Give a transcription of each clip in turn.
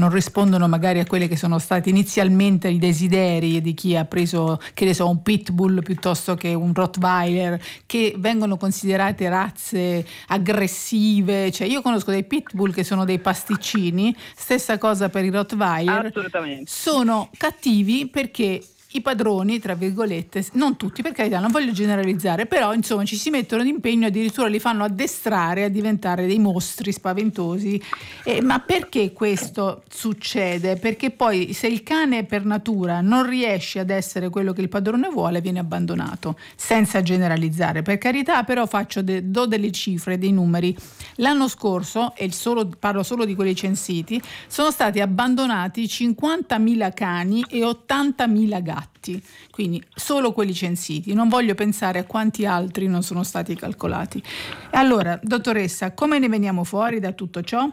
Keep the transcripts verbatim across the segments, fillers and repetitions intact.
non rispondono magari a quelli che sono stati inizialmente i desideri di chi ha preso, che ne so, un pitbull piuttosto che un rottweiler, che vengono considerate razze aggressive. Cioè io conosco dei pitbull che sono dei pasticcini, stessa cosa per i rottweiler. Assolutamente. Sono cattivi perché i padroni, tra virgolette, non tutti, per carità, non voglio generalizzare, però insomma ci si mettono d'impegno, addirittura li fanno addestrare a diventare dei mostri spaventosi. Eh, ma perché questo succede? Perché poi se il cane per natura non riesce ad essere quello che il padrone vuole, viene abbandonato, senza generalizzare, per carità, però faccio de- do delle cifre, dei numeri. L'anno scorso, e solo, parlo solo di quelli censiti, sono stati abbandonati cinquantamila cani e ottantamila gatti. Quindi solo quelli censiti, non voglio pensare a quanti altri non sono stati calcolati. Allora, dottoressa, come ne veniamo fuori da tutto ciò?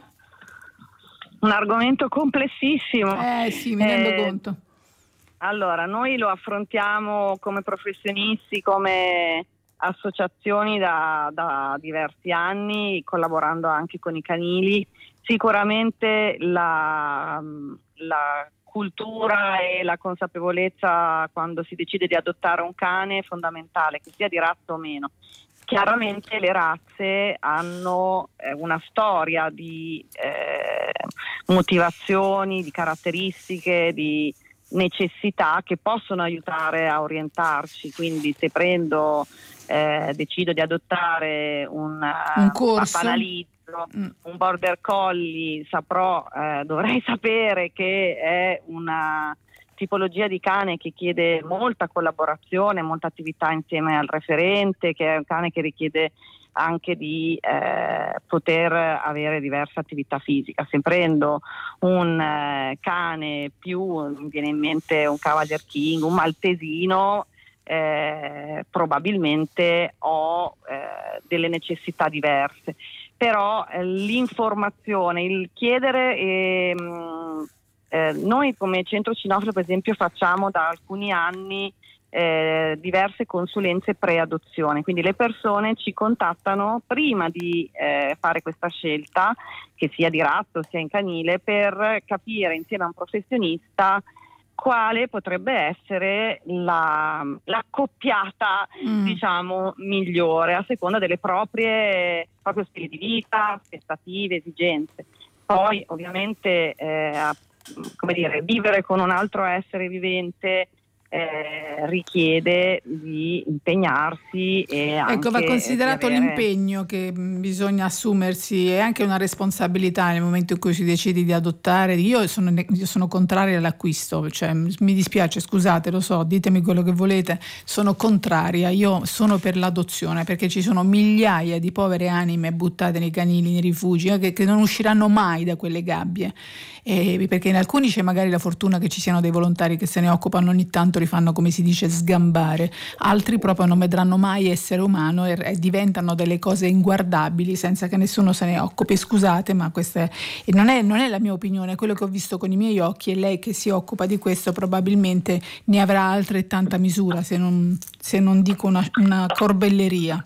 Un argomento complessissimo. Eh sì, mi rendo eh, conto. Allora, noi lo affrontiamo come professionisti, come associazioni da, da diversi anni, collaborando anche con i canili. Sicuramente la, la cultura e la consapevolezza quando si decide di adottare un cane è fondamentale, che sia di razza o meno. Chiaramente le razze hanno eh, una storia di eh, motivazioni, di caratteristiche, di necessità che possono aiutare a orientarci. Quindi se prendo eh, decido di adottare un, un corso, papanalizzo, mm. un border collie, saprò, eh, dovrei sapere che è una tipologia di cane che chiede molta collaborazione, molta attività insieme al referente, che è un cane che richiede anche di eh, poter avere diversa attività fisica. Se prendo un eh, cane più, mi viene in mente un Cavalier King, un maltesino, eh, probabilmente ho eh, delle necessità diverse. Però eh, l'informazione, il chiedere, e, mh, eh, noi come Centro Cinofilo per esempio facciamo da alcuni anni Eh, diverse consulenze pre-adozione, quindi le persone ci contattano prima di eh, fare questa scelta, che sia di razza o sia in canile, per capire insieme a un professionista quale potrebbe essere la, l'accoppiata mm. diciamo migliore a seconda delle proprie proprio stili di vita, aspettative, esigenze. Poi ovviamente eh, come dire, vivere con un altro essere vivente Eh, richiede di impegnarsi e anche ecco, va considerato avere... l'impegno che bisogna assumersi e anche una responsabilità nel momento in cui si decide di adottare. Io sono, io sono contraria all'acquisto, cioè mi dispiace, scusate, lo so, ditemi quello che volete, sono contraria. Io sono per l'adozione perché ci sono migliaia di povere anime buttate nei canili, nei rifugi, che, che non usciranno mai da quelle gabbie, e perché in alcuni c'è magari la fortuna che ci siano dei volontari che se ne occupano, ogni tanto li fanno, come si dice, sgambare, altri proprio non vedranno mai essere umano e, e diventano delle cose inguardabili senza che nessuno se ne occupi. Scusate, ma questa è, e non è, non è la mia opinione, è quello che ho visto con i miei occhi, e lei che si occupa di questo probabilmente ne avrà altrettanta misura, se non, se non dico una, una corbelleria.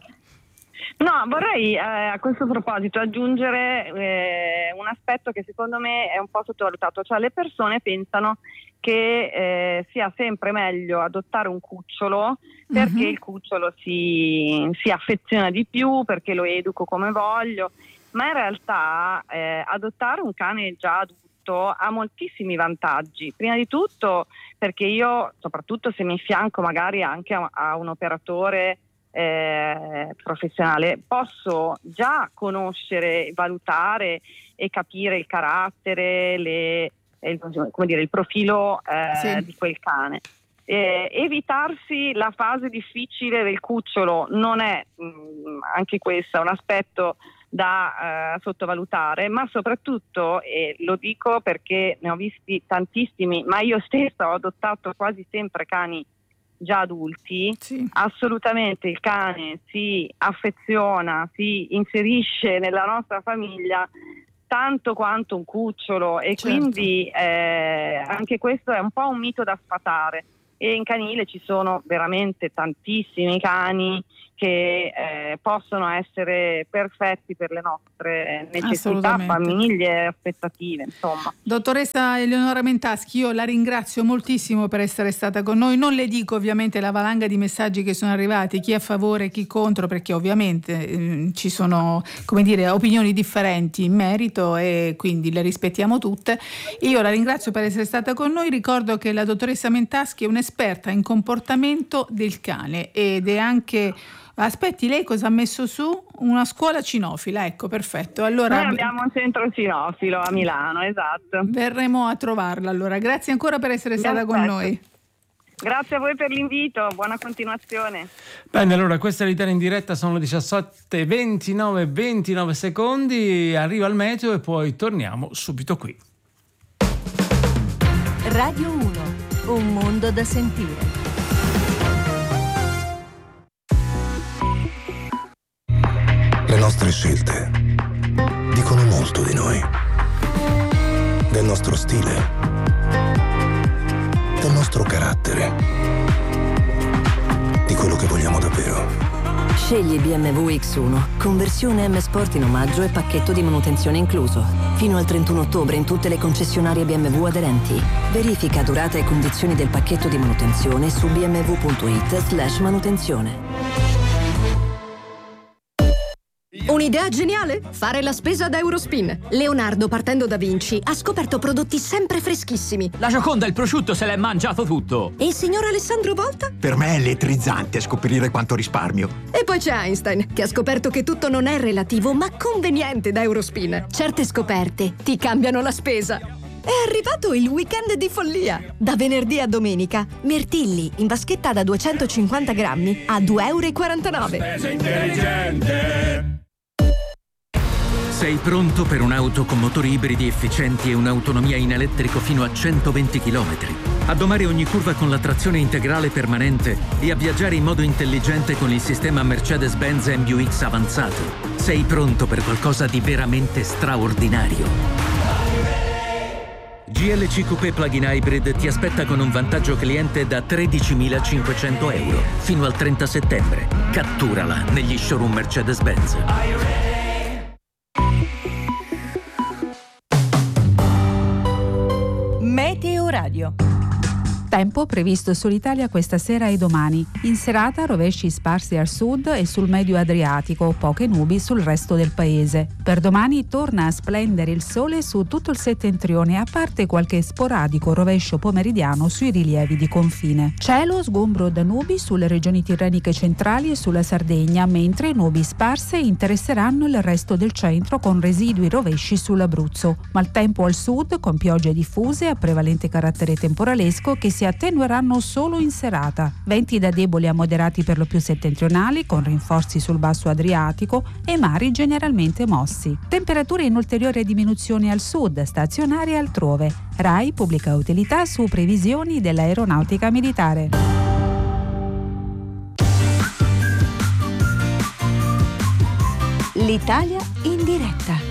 No, vorrei eh, a questo proposito aggiungere eh, un aspetto che secondo me è un po' sottovalutato, cioè le persone pensano che eh, sia sempre meglio adottare un cucciolo perché mm-hmm. il cucciolo si, si affeziona di più, perché lo educo come voglio, ma in realtà eh, adottare un cane già adulto ha moltissimi vantaggi. Prima di tutto perché io, soprattutto se mi fianco magari anche a, a un operatore Eh, professionale, posso già conoscere, valutare e capire il carattere, le, il, come dire, il profilo eh, sì. di quel cane. Eh, evitarsi la fase difficile del cucciolo non è mh, anche questo un aspetto da eh, sottovalutare, ma soprattutto, e lo dico perché ne ho visti tantissimi, ma io stessa ho adottato quasi sempre cani già adulti, sì. Assolutamente il cane si affeziona, si inserisce nella nostra famiglia tanto quanto un cucciolo, e certo. quindi eh, anche questo è un po' un mito da sfatare. E in canile ci sono veramente tantissimi cani che eh, possono essere perfetti per le nostre necessità, famiglie, aspettative, insomma. Dottoressa Eleonora Mentaschi, io la ringrazio moltissimo per essere stata con noi. Non le dico ovviamente la valanga di messaggi che sono arrivati, chi a favore, chi contro, perché ovviamente eh, ci sono, come dire, opinioni differenti in merito e quindi le rispettiamo tutte. Io la ringrazio per essere stata con noi. Ricordo che la dottoressa Mentaschi è un'esperta in comportamento del cane ed è anche... Aspetti, lei cosa ha messo su? Una scuola cinofila, ecco, perfetto. Allora, noi abbiamo un centro cinofilo a Milano, esatto. Verremo a trovarla allora. Grazie ancora per essere stata con noi. Grazie a voi per l'invito, buona continuazione. Bene, allora questa è l'Italia in diretta, sono le diciassette ventinove ventinove secondi, arriva il meteo e poi torniamo subito qui. Radio uno, un mondo da sentire. Le nostre scelte dicono molto di noi, del nostro stile, del nostro carattere, di quello che vogliamo davvero. Scegli B M W X uno, conversione M Sport in omaggio e pacchetto di manutenzione incluso. Fino al trentuno ottobre in tutte le concessionarie B M W aderenti. Verifica durata e condizioni del pacchetto di manutenzione su b m w punto i t slash manutenzione. Un'idea geniale? Fare la spesa da Eurospin. Leonardo, partendo da Vinci, ha scoperto prodotti sempre freschissimi. La Gioconda, il prosciutto, se l'è mangiato tutto. E il signor Alessandro Volta? Per me è elettrizzante scoprire quanto risparmio. E poi c'è Einstein, che ha scoperto che tutto non è relativo, ma conveniente da Eurospin. Certe scoperte ti cambiano la spesa. È arrivato il weekend di follia. Da venerdì a domenica, mirtilli in vaschetta da duecentocinquanta grammi a due e quarantanove euro. Spesa intelligente. Sei pronto per un'auto con motori ibridi efficienti e un'autonomia in elettrico fino a centoventi chilometri? A domare ogni curva con la trazione integrale permanente e a viaggiare in modo intelligente con il sistema Mercedes-Benz M B U X avanzato? Sei pronto per qualcosa di veramente straordinario? G L C Coupé Plug-in Hybrid ti aspetta con un vantaggio cliente da tredicimilacinquecento euro fino al trenta settembre. Catturala negli showroom Mercedes-Benz. Meteo Radio. Tempo previsto sull'Italia questa sera e domani. In serata rovesci sparsi al sud e sul medio Adriatico, poche nubi sul resto del paese. Per domani torna a splendere il sole su tutto il settentrione, a parte qualche sporadico rovescio pomeridiano sui rilievi di confine. Cielo sgombro da nubi sulle regioni tirreniche centrali e sulla Sardegna, mentre nubi sparse interesseranno il resto del centro con residui rovesci sull'Abruzzo. Maltempo al sud con piogge diffuse a prevalente carattere temporalesco che si attenueranno solo in serata. Venti da deboli a moderati per lo più settentrionali, con rinforzi sul basso Adriatico e mari generalmente mossi. Temperature in ulteriore diminuzione al sud, stazionarie altrove. RAI pubblica utilità su previsioni dell'aeronautica militare. L'Italia in diretta.